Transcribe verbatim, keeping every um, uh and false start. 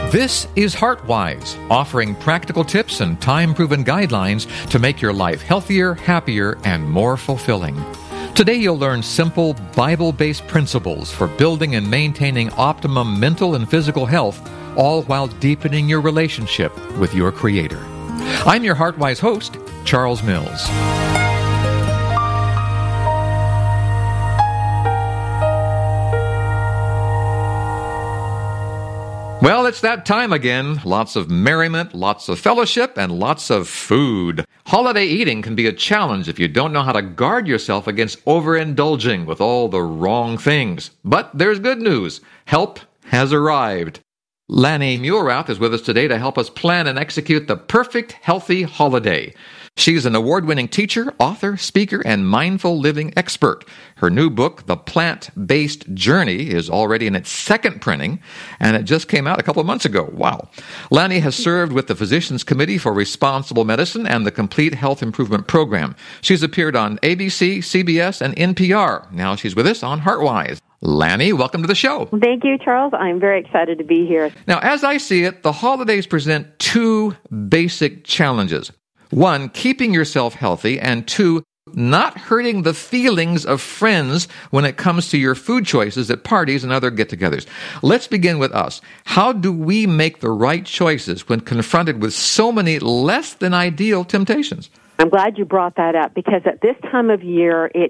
This is HeartWise, offering practical tips and time-proven guidelines to make your life healthier, happier, and more fulfilling. Today you'll learn simple, Bible-based principles for building and maintaining optimum mental and physical health, all while deepening your relationship with your Creator. I'm your HeartWise host, Charles Mills. Well, it's that time again. Lots of merriment, lots of fellowship, and lots of food. Holiday eating can be a challenge if you don't know how to guard yourself against overindulging with all the wrong things. But there's good news. Help has arrived. Lanny Muhlrath is with us today to help us plan and execute the perfect healthy holiday. She's an award-winning teacher, author, speaker, and mindful living expert. Her new book, The Plant-Based Journey, is already in its second printing, and it just came out a couple of months ago. Wow. Lanny has served with the Physicians Committee for Responsible Medicine and the Complete Health Improvement Program. She's appeared on A B C, C B S, and N P R. Now she's with us on HeartWise. Lanny, welcome to the show. Thank you, Charles. I'm very excited to be here. Now, as I see it, the holidays present two basic challenges. One, keeping yourself healthy, and two, not hurting the feelings of friends when it comes to your food choices at parties and other get-togethers. Let's begin with us. How do we make the right choices when confronted with so many less than ideal temptations? I'm glad you brought that up because at this time of year, it